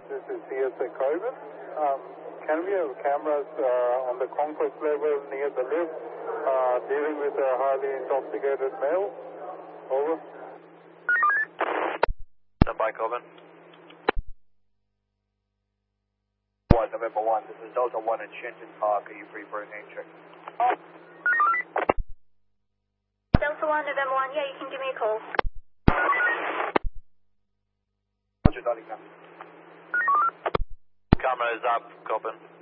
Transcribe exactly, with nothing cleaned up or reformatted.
This is C S A Corbin. Um, can we have cameras uh, on the concourse level near the lift uh, dealing with a highly intoxicated male? Over. Stand by, Corbin. one, November one, this is Delta one in Shenton Park. Are you free for a name check? Delta one, November one, yeah, you can give me a call. Roger, Nottingham. Camera is up, Corbin.